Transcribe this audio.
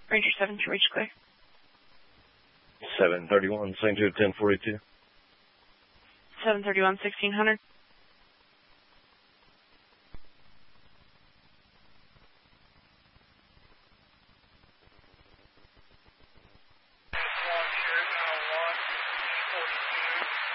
Ranger 7 to reach clear. 731, St. Jude 1042. 731, 1600.